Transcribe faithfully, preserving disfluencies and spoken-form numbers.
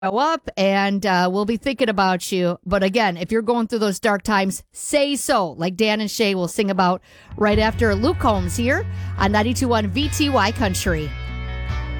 Go up, and uh, we'll be thinking about you. But again, if you're going through those dark times, say so. Like Dan and Shay will sing about right after Luke Combs here on ninety-two point one V T Y Country.